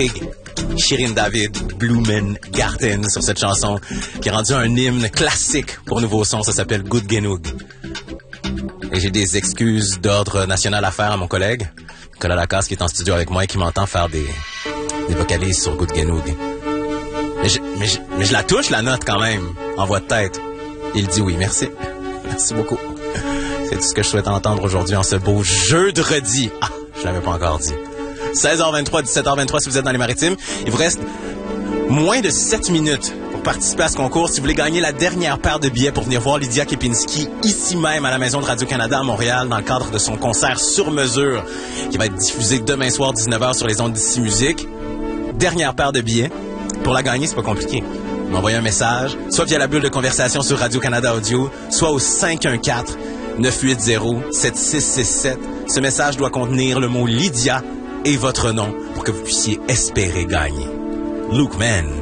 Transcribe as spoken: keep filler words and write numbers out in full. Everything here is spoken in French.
featurer Shirin David, Blumen Garten sur cette chanson qui est rendue un hymne classique pour Nouveau Son. Ça s'appelle Good Genoug. Et j'ai des excuses d'ordre national à faire à mon collègue, Nicolas Lacasse, qui est en studio avec moi et qui m'entend faire des, des vocalises sur Good Genoug. Mais je, mais, je, mais je la touche, la note, quand même, en voix de tête. Il dit oui, merci. Merci beaucoup. C'est tout ce que je souhaite entendre aujourd'hui en ce beau jeudi. Ah, je l'avais pas encore dit. seize heures vingt-trois, dix-sept heures vingt-trois si vous êtes dans les Maritimes. Il vous reste moins de sept minutes pour participer à ce concours. Si vous voulez gagner la dernière paire de billets pour venir voir Lydia Kepinski ici même à la Maison de Radio-Canada à Montréal dans le cadre de son concert sur mesure qui va être diffusé demain soir dix-neuf heures sur les ondes d'Ici Musique. Dernière paire de billets. Pour la gagner, c'est pas compliqué. M'envoyer un message, soit via la bulle de conversation sur Radio-Canada Audio, soit au cinq un quatre, neuf huit zéro, sept six six sept. Ce message doit contenir le mot Lydia et votre nom pour que vous puissiez espérer gagner. Luke Man.